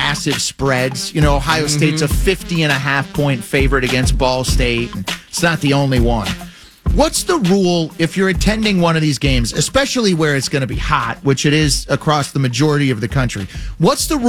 massive spreads. You know, Ohio State's a 50.5-point favorite against Ball State. It's not the only one. What's the rule if you're attending one of these games, especially where it's going to be hot, which it is across the majority of the country? What's the rule